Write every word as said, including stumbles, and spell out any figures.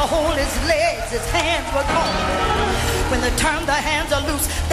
hold his legs, his hands were gone. When they turned the hands are loose,